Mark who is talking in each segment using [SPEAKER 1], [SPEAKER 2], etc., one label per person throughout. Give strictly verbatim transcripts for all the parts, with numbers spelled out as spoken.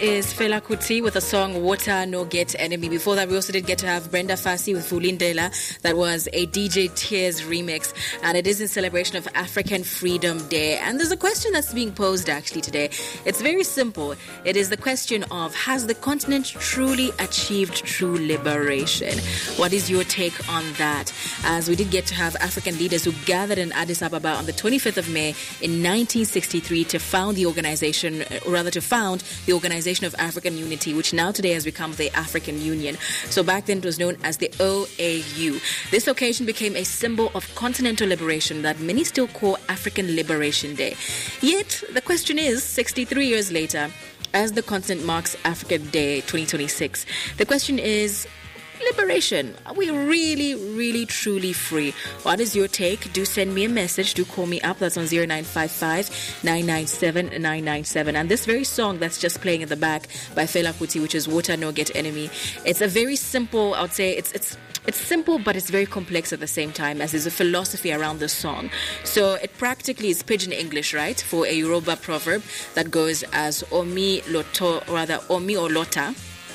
[SPEAKER 1] is Fela Kuti with the song Water No Get Enemy. Before that, we also did get to have Brenda Fassie with Vulindela. That was a D J Tears remix, and it is in celebration of African Freedom Day. And there's a question that's being posed actually today. It's very simple. It is the question of, has the continent truly achieved true liberation? What is your take on that? As we did get to have African leaders who gathered in Addis Ababa on the twenty-fifth of May in nineteen sixty-three to found the organization, or rather to found the Organization of African Unity, which now today has become the African Union. So back then it was known as the O A U. This occasion became a symbol of continental liberation that many still call African Liberation Day. Yet the question is, sixty-three years later, as the continent marks Africa Day twenty twenty-six, the question is, liberation. Are we really, really, truly free? What is your take? Do send me a message. Do call me up. That's on zero nine five five, nine nine seven, nine nine seven. And this very song that's just playing in the back by Fela Kuti, which is Water No Get Enemy, it's a very simple, I would say, it's it's it's simple, but it's very complex at the same time, as there's a philosophy around the song. So it practically is pidgin English, right, for a Yoruba proverb that goes as Omi Loto, rather Omi or Lota.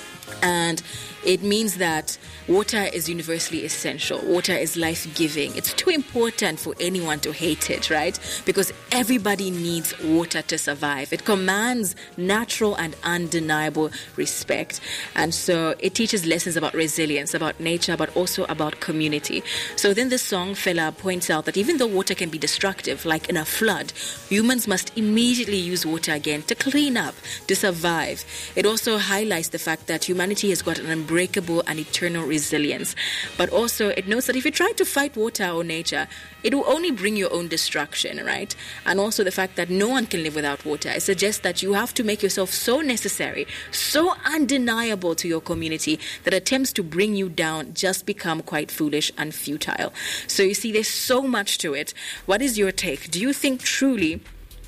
[SPEAKER 1] And it means that water is universally essential. Water is life-giving. It's too important for anyone to hate it, right? Because everybody needs water to survive. It commands natural and undeniable respect. And so it teaches lessons about resilience, about nature, but also about community. So within this song, Fela points out that even though water can be destructive, like in a flood, humans must immediately use water again to clean up, to survive. It also highlights the fact that humanity has got an unbreakable and eternal resilience. But also it notes that if you try to fight water or nature, it will only bring your own destruction, right? And also the fact that no one can live without water. It suggests that you have to make yourself so necessary, so undeniable to your community, that attempts to bring you down just become quite foolish and futile. So you see, there's so much to it. What is your take? Do you think truly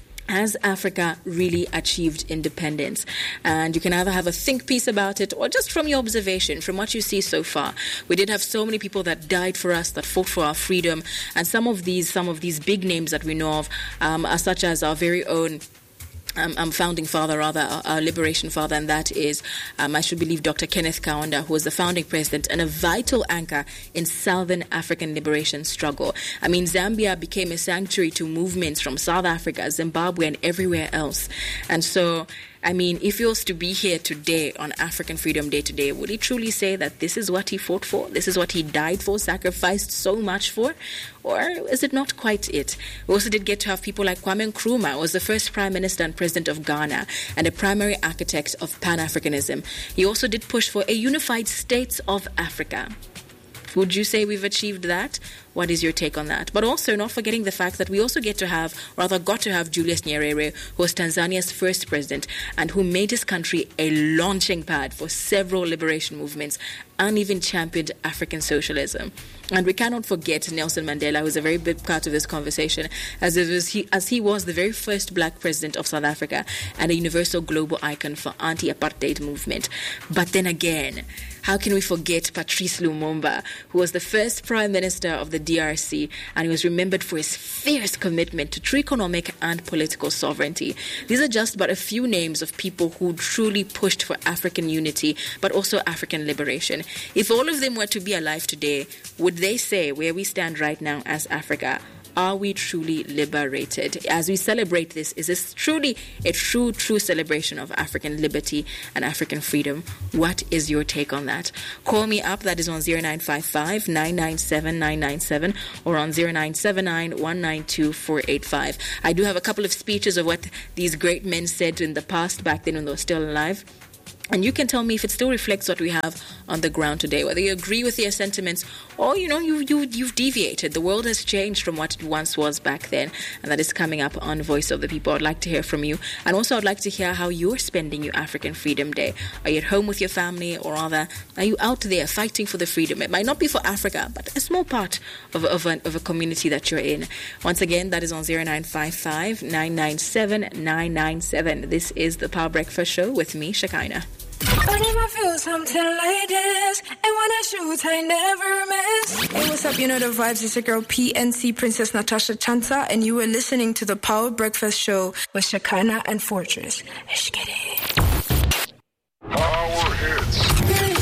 [SPEAKER 1] has Africa really achieved independence? And you can either have a think piece about it, or just from your observation, from what you see so far. We did have so many people that died for us, that fought for our freedom, and some of these some of these big names that we know of um, are such as our very own Um, um, founding father, rather, our, our liberation father, and that is, um, I should believe, Doctor Kenneth Kaunda, who was the founding president and a vital anchor in Southern African liberation struggle. I mean, Zambia became a sanctuary to movements from South Africa, Zimbabwe, and everywhere else. And so, I mean, if he was to be here today on African Freedom Day today, would he truly say that this is what he fought for? This is what he died for, sacrificed so much for? Or is it not quite it? We also did get to have people like Kwame Nkrumah, who was the first Prime Minister and President of Ghana and a primary architect of Pan-Africanism. He also did push for a unified states of Africa. Would you say we've achieved that? What is your take on that? But also not forgetting the fact that we also get to have, rather got to have Julius Nyerere, who was Tanzania's first president and who made his country a launching pad for several liberation movements and even championed African socialism. And we cannot forget Nelson Mandela, who is a very big part of this conversation, as, it was he, as he was the very first black president of South Africa and a universal global icon for anti-apartheid movement. But then again, how can we forget Patrice Lumumba, who was the first prime minister of the D R C, and he was remembered for his fierce commitment to true economic and political sovereignty. These are just but a few names of people who truly pushed for African unity, but also African liberation. If all of them were to be alive today, would they say where we stand right now as Africa? Are we truly liberated? As we celebrate this, is this truly a true, true celebration of African liberty and African freedom? What is your take on that? Call me up. That is on zero nine five five, nine nine seven, nine nine seven or on zero nine seven nine, one nine two, four eight five. I do have a couple of speeches of what these great men said in the past, back then when they were still alive. And you can tell me if it still reflects what we have on the ground today, whether you agree with their sentiments or, you know, you, you, you've deviated. The world has changed from what it once was back then. And that is coming up on Voice of the People. I'd like to hear from you. And also I'd like to hear how you're spending your African Freedom Day. Are you at home with your family, or rather, are you out there fighting for the freedom? It might not be for Africa, but a small part of, of, a, of a community that you're in. Once again, that is on zero nine five five, nine nine seven, nine nine seven. This is the Power Breakfast Show with me, Shekinah.
[SPEAKER 2] Whenever I feel something like this, and when I shoot, I never miss. Hey, what's up? You know the vibes. It's your girl P N C Princess Natasha Chansa, and you were listening to the Power Breakfast Show with Shekinah and Fortress. Let's get it.